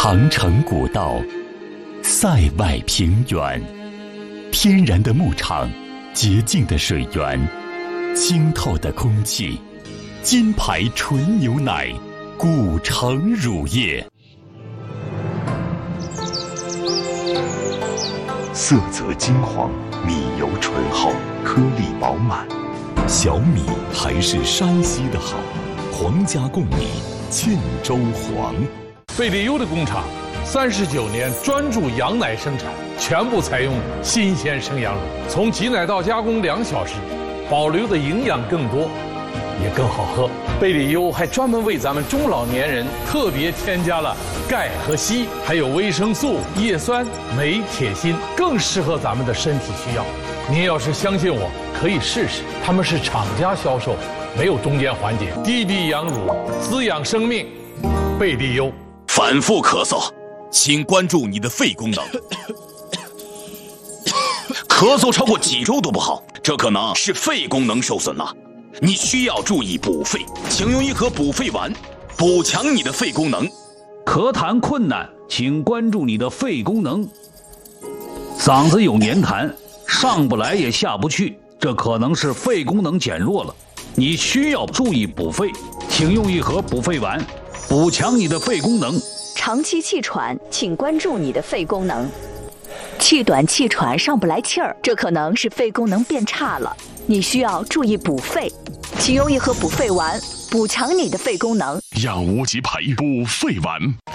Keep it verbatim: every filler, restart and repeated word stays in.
长城古道，塞外平原，天然的牧场，洁净的水源，清透的空气，金牌纯牛奶，古城乳业。色泽金黄，米油醇厚，颗粒饱满。小米还是山西的好，皇家贡米，沁州黄。 贝利优的工厂三十九年专注羊奶生产，全部采用新鲜生羊乳，从挤奶到加工两小时，保留的营养更多，也更好喝。贝利优还专门为咱们中老年人特别添加了钙和硒，还有维生素、叶酸、镁、铁、锌，更适合咱们的身体需要。您要是相信我，可以试试，他们是厂家销售，没有中间环节。低低羊乳，滋养生命，贝利优。 反复咳嗽，请关注你的肺功能。咳嗽超过几周都不好，这可能是肺功能受损了。你需要注意补肺，请用一盒补肺丸，补强你的肺功能。 咳痰困难，请关注你的肺功能。嗓子有黏痰，上不来也下不去，这可能是肺功能减弱了。你需要注意补肺，请用一盒补肺丸，补强你的肺功能。 长期气喘，请关注你的肺功能。气短气喘上不来气儿，这可能是肺功能变差了，你需要注意补肺，请用一盒补肺丸，补强你的肺功能。 让无极牌补肺丸，